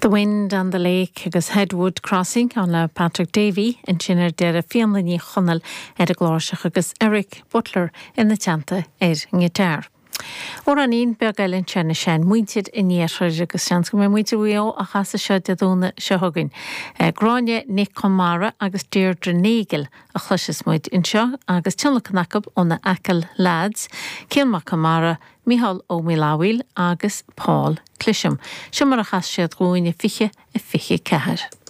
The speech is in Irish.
The Wind and the Lake agus Headwood Crossing an le Patrick Davey in sinnar deir a fianlaní chonal a glóiseach agus Eric Butler in na teanta ngítar. Or an íon beag eilinn tena sin muintead in níochar agus seans go mé muinte bhuió a chasa seo de dúna se thugann. Gráine Nick Conmara agus Deirdre Nagel a chluisis muid in seo agus tionna cnacab óna Acail Lads, Kilma Conmara, Micheál Ó Míláil agus Paul Clisham. Seo mar a chas siad gúine fiche a fiche cethir.